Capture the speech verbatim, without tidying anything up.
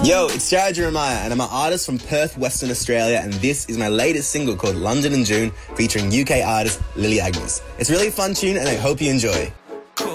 Yo, it's Jared Jeremiah, and I'm an artist from Perth, Western Australia, and this is my latest single called London in June, featuring U K artist Lily Agnes. It's a really fun tune, and I hope you enjoy.